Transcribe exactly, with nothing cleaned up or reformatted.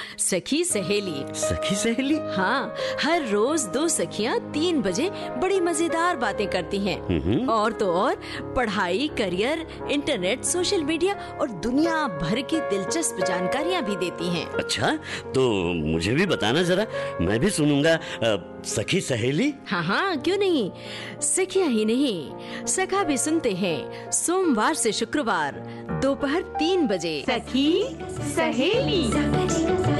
सखी सहेली। सखी सहेली? हाँ, हर रोज दो सखियाँ तीन बजे बड़ी मजेदार बातें करती हैं। और तो और पढ़ाई, करियर, इंटरनेट, सोशल मीडिया और दुनिया भर की दिलचस्प जानकारियाँ भी देती हैं। अच्छा, तो मुझे भी बताना जरा, मैं भी सुनूंगा। आ, सखी सहेली? हाँ हाँ, क्यों नहीं। सखियाँ ही नहीं, सखा भी सुनते हैं सोमवार से शुक्रवार दोपहर तीन बजे। सखी सहेली।